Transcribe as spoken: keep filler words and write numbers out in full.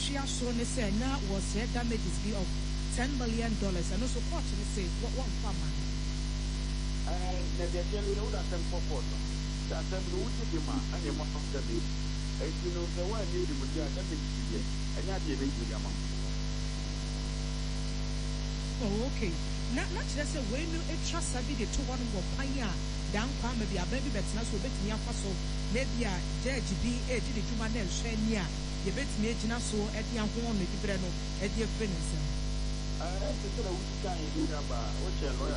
Shia Sonese now was said damages be of ten million dollars and also court to say what one farmer. And the general know that them for photo. That them the wood of the man and the most of the day. And you know the one you would get that big and not the big amount. Oh, okay. Not not just a way no trust I be the two one of Panya. Down come maybe a baby that's not so bit near Faso. Maybe a judge be a did the human share. You bet me na so at the young one with the breno at your friends. I said, I would try to do about what your lawyer